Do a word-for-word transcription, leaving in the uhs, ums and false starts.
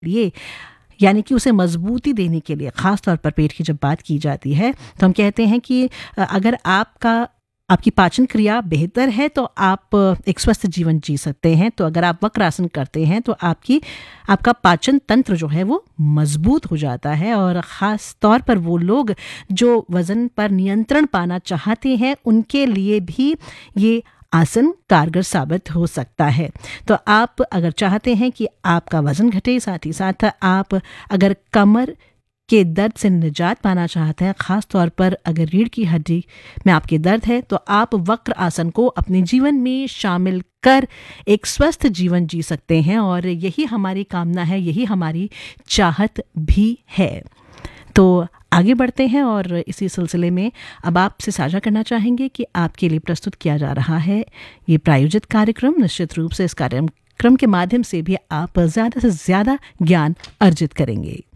लिए, यानी कि उसे मजबूती देने के लिए, ख़ास तौर पर पेट की जब बात की जाती है तो हम कहते हैं कि अगर आपका आपकी पाचन क्रिया बेहतर है तो आप एक स्वस्थ जीवन जी सकते हैं। तो अगर आप वक्रासन करते हैं तो आपकी आपका पाचन तंत्र जो है वो मजबूत हो जाता है। और ख़ास तौर पर वो लोग जो वज़न पर नियंत्रण पाना चाहते हैं उनके लिए भी ये आसन कारगर साबित हो सकता है। तो आप अगर चाहते हैं कि आपका वज़न घटे, साथ ही साथ आप अगर कमर के दर्द से निजात पाना चाहते हैं, ख़ास तौर पर अगर रीढ़ की हड्डी में आपके दर्द है, तो आप वक्र आसन को अपने जीवन में शामिल कर एक स्वस्थ जीवन जी सकते हैं। और यही हमारी कामना है, यही हमारी चाहत भी है। तो आगे बढ़ते हैं और इसी सिलसिले में अब आपसे साझा करना चाहेंगे कि आपके लिए प्रस्तुत किया जा रहा है ये प्रायोजित कार्यक्रम। निश्चित रूप से इस कार्यक्रम के माध्यम से भी आप ज़्यादा से ज़्यादा ज्ञान अर्जित करेंगे।